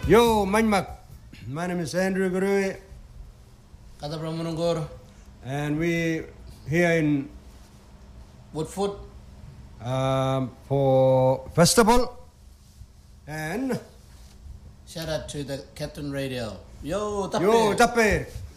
Yo, Manmak. My name is Andrew Gurui. Kata Pramunungur. And we here in Woodfoot. For festival. And Shout out to the Captain Radio. Yo, Tappe. Yo, Tappe.